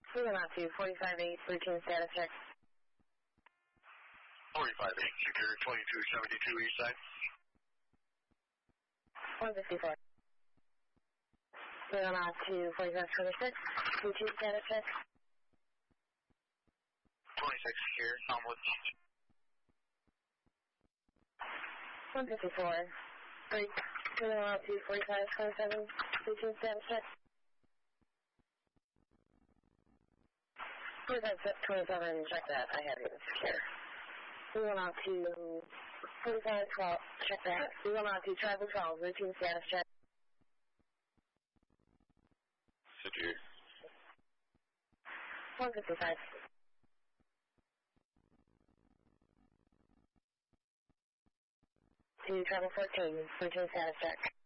Moving on to 45-8, routine status check. 45-8, secure 2272 east side. 154. Moving on to 45-26, routine status check. 26 secure, onward. 154. Break. Moving on to 45-27, routine status check. 45-27, check that. I have it secure. Moving on to 45-12, check that. Moving on to Tribal 12, routine status check. Secure. 155. To Tribal 14, routine status check.